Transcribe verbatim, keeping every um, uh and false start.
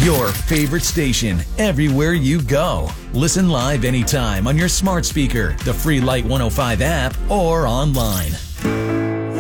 Your favorite station everywhere you go. Listen live anytime on your smart speaker, the free Light one oh five app, or online.